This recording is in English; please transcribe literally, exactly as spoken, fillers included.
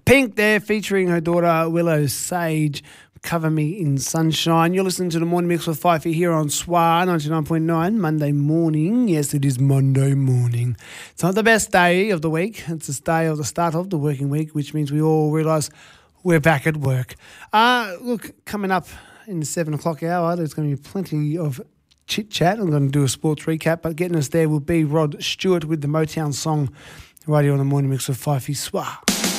Pink there featuring her daughter Willow Sage. Cover Me in Sunshine. You're listening to the Morning Mix with Fifey here on S W A ninety-nine point nine, Monday morning. Yes, it is Monday morning. It's not the best day of the week. It's the day of the start of the working week, which means we all realise we're back at work. Uh, look, coming up in the seven o'clock hour, there's going to be plenty of chit-chat. I'm going to do a sports recap, but getting us there will be Rod Stewart with the Motown song right here on the Morning Mix with Fifey S W A.